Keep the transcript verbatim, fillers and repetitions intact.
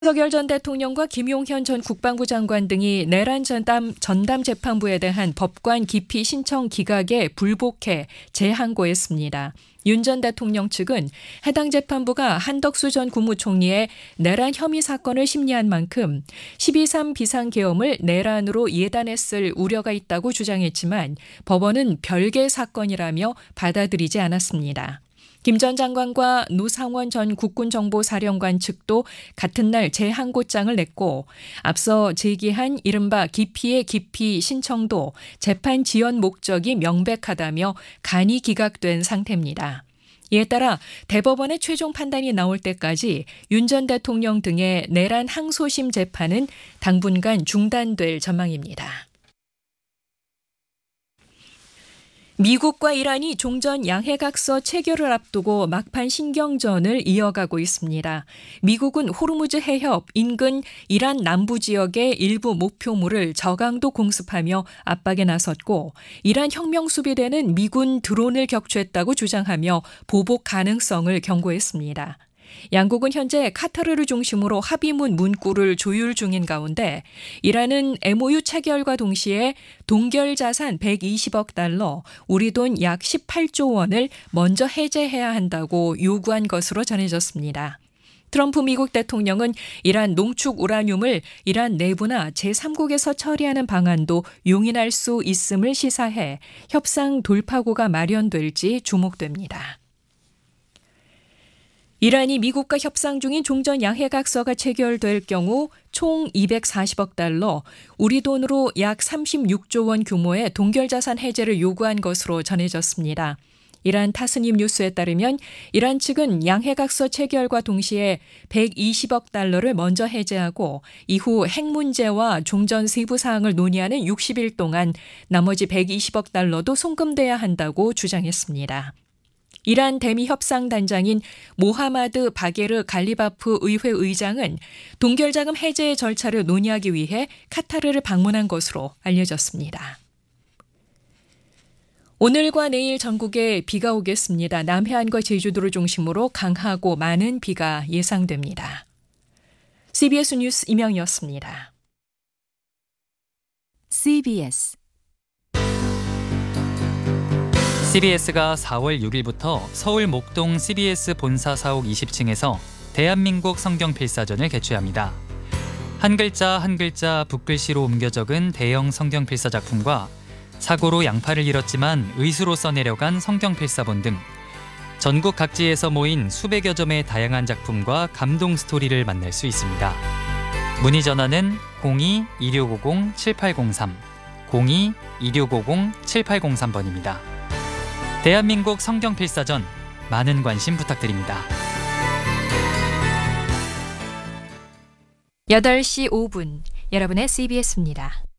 윤석열 전 대통령과 김용현 전 국방부 장관 등이 내란 전담, 전담 재판부에 대한 법관 기피 신청 기각에 불복해 재항고했습니다. 윤 전 대통령 측은 해당 재판부가 한덕수 전 국무총리의 내란 혐의 사건을 심리한 만큼 십이 삼 비상계엄을 내란으로 예단했을 우려가 있다고 주장했지만 법원은 별개 사건이라며 받아들이지 않았습니다. 김 전 장관과 노상원 전 국군정보사령관 측도 같은 날 재항고장을 냈고 앞서 제기한 이른바 기피의 기피 신청도 재판 지연 목적이 명백하다며 간이 기각된 상태입니다. 이에 따라 대법원의 최종 판단이 나올 때까지 윤 전 대통령 등의 내란 항소심 재판은 당분간 중단될 전망입니다. 미국과 이란이 종전 양해각서 체결을 앞두고 막판 신경전을 이어가고 있습니다. 미국은 호르무즈 해협 인근 이란 남부 지역의 일부 목표물을 저강도 공습하며 압박에 나섰고 이란 혁명수비대는 미군 드론을 격추했다고 주장하며 보복 가능성을 경고했습니다. 양국은 현재 카타르를 중심으로 합의문 문구를 조율 중인 가운데 이란은 엠오유 체결과 동시에 동결 자산 백이십억 달러, 우리 돈 약 십팔조 원을 먼저 해제해야 한다고 요구한 것으로 전해졌습니다. 트럼프 미국 대통령은 이란 농축 우라늄을 이란 내부나 제삼국에서 처리하는 방안도 용인할 수 있음을 시사해 협상 돌파구가 마련될지 주목됩니다. 이란이 미국과 협상 중인 종전 양해각서가 체결될 경우 총 이백사십억 달러, 우리 돈으로 약 삼십육조 원 규모의 동결자산 해제를 요구한 것으로 전해졌습니다. 이란 타스님 뉴스에 따르면 이란 측은 양해각서 체결과 동시에 백이십억 달러를 먼저 해제하고 이후 핵 문제와 종전 세부 사항을 논의하는 육십 일 동안 나머지 백이십억 달러도 송금돼야 한다고 주장했습니다. 이란 대미 협상단장인 모하마드 바게르 갈리바프 의회 의장은 동결자금 해제의 절차를 논의하기 위해 카타르를 방문한 것으로 알려졌습니다. 오늘과 내일 전국에 비가 오겠습니다. 남해안과 제주도를 중심으로 강하고 많은 비가 예상됩니다. 씨비에스 뉴스 임영희였습니다. 씨비에스 씨비에스가 사월 육일부터 서울 목동 씨비에스 본사 사옥 이십 층에서 대한민국 성경 필사전을 개최합니다. 한 글자 한 글자 붓글씨로 옮겨 적은 대형 성경 필사 작품과 사고로 양팔을 잃었지만 의수로 써내려간 성경 필사본 등 전국 각지에서 모인 수백여 점의 다양한 작품과 감동 스토리를 만날 수 있습니다. 문의 전화는 공이 이육오공 칠팔공삼, 공이 이육오공 칠팔공삼 번입니다. 대한민국 성경필사전 많은 관심 부탁드립니다. 여덟 시 오 분 여러분의 씨비에스입니다.